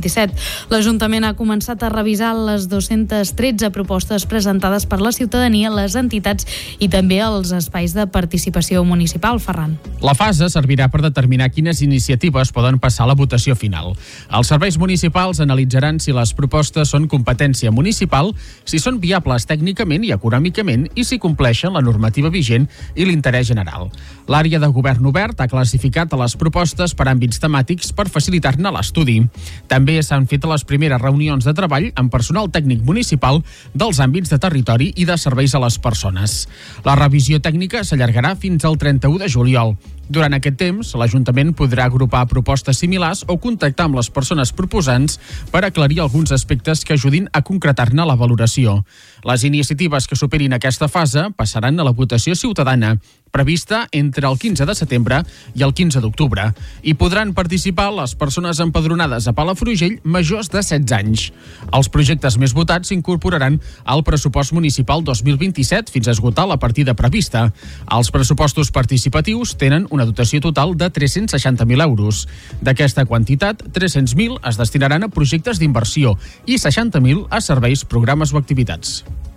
2027. L'Ajuntament ha començat a revisar les 213 propostes presentades per la ciutadania, les entitats i també els espais de participació municipal. Ferran. La fase servirà per determinar quines iniciatives poden passar a la votació final. Els serveis municipals analitzaran si les propostes són competència municipal, si són viables tècnicament i econòmicament i si compleixen la normativa vigent i l'interès general. L'àrea de govern obert ha classificat les propostes per àmbits temàtics per facilitar-ne l'estudi. També s'han fet les primeres reunions de treball amb personal tècnic municipal dels àmbits de territori i de serveis a les persones. La revisió tècnica s'allargarà fins al 31 de juliol. Durant aquest temps, l'Ajuntament podrà agrupar propostes similars o contactar amb les persones proposants per aclarir alguns aspectes que ajudin a concretar-ne la valoració. Les iniciatives que superin aquesta fase passaran a la votació ciutadana, prevista entre el 15 de setembre i el 15 d'octubre. Hi podran participar les persones empadronades a Palafrugell majors de 16 anys. Els projectes més votats s'incorporaran al pressupost municipal 2027 fins a esgotar la partida prevista. Els pressupostos participatius tenen una dotació total de 360.000 euros. D'aquesta quantitat, 300.000 es destinaran a projectes d'inversió i 60.000 a serveis, programes o activitats.